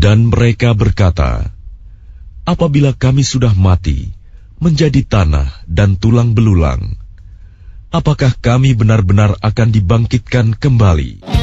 Dan mereka berkata, apabila kami sudah mati, menjadi tanah dan tulang belulang, apakah kami benar-benar akan dibangkitkan kembali?